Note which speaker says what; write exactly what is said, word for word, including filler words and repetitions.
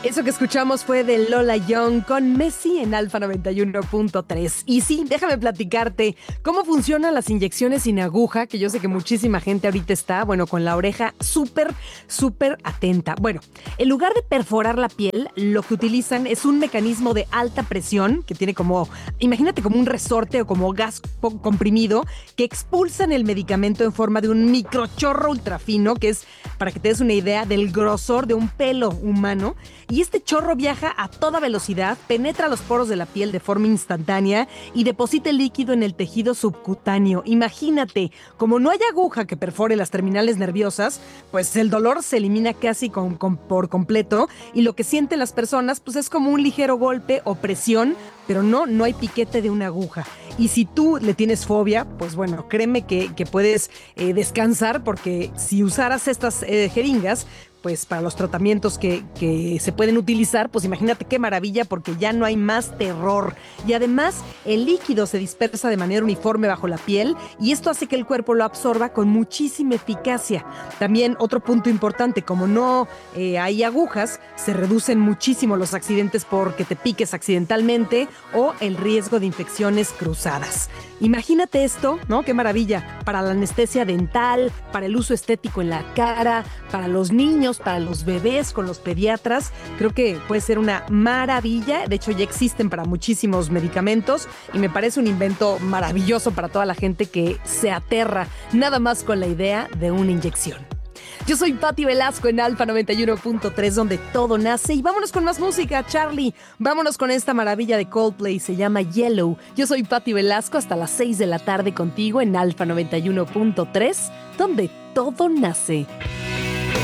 Speaker 1: Eso que escuchamos fue de Lola Young con Messi en Alfa noventa y uno punto tres. Y sí, déjame platicarte cómo funcionan las inyecciones sin aguja, que yo sé que muchísima gente ahorita está, bueno, con la oreja súper, súper atenta. Bueno, en lugar de perforar la piel, lo que utilizan es un mecanismo de alta presión que tiene como, imagínate como un resorte o como gas comprimido que expulsan el medicamento en forma de un microchorro ultrafino, que es, para que te des una idea, del grosor de un pelo humano. Y este chorro viaja a toda velocidad, penetra los poros de la piel de forma instantánea y deposita el líquido en el tejido subcutáneo. Imagínate, como no hay aguja que perfore las terminales nerviosas, pues el dolor se elimina casi con, con, por completo, y lo que sienten las personas pues es como un ligero golpe o presión, pero no, no hay piquete de una aguja. Y si tú le tienes fobia, pues bueno, créeme que, que puedes eh, descansar, porque si usaras estas eh, jeringas, pues para los tratamientos que, que se pueden utilizar, pues imagínate qué maravilla, porque ya no hay más terror. Y además, el líquido se dispersa de manera uniforme bajo la piel y esto hace que el cuerpo lo absorba con muchísima eficacia. También otro punto importante, como no eh, hay agujas, se reducen muchísimo los accidentes porque te piques accidentalmente o el riesgo de infecciones cruzadas. Imagínate esto, ¿no? Qué maravilla. Para la anestesia dental, para el uso estético en la cara, para los niños, para los bebés, con los pediatras. Creo que puede ser una maravilla. De hecho, ya existen para muchísimos medicamentos y me parece un invento maravilloso para toda la gente que se aterra nada más con la idea de una inyección. Yo soy Pati Velasco en Alfa noventa y uno punto tres, donde todo nace. Y vámonos con más música, Charlie. Vámonos con esta maravilla de Coldplay, se llama Yellow. Yo soy Pati Velasco, hasta las seis de la tarde contigo en Alfa noventa y uno punto tres, donde todo nace.